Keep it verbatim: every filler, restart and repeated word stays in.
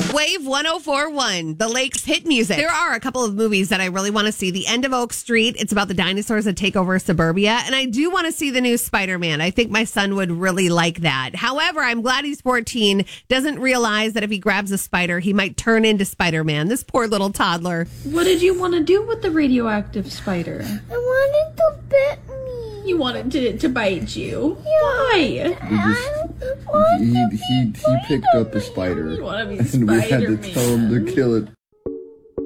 Wave one oh four point one, the Lakes hit music. There are a couple of movies that I really want to see. The End of Oak Street, it's about the dinosaurs that take over suburbia. And I do want to see the new Spider-Man. I think my son would really like that. However, I'm glad he's fourteen, doesn't realize that if he grabs a spider, he might turn into Spider-Man. This poor little toddler. What did you want to do with the radioactive spider? I wanted to bit me. You wanted to, to bite you? Yeah. Why? We just, he, he, he picked up a spider. You want to be and we had to Spider-Man. tell him to kill it.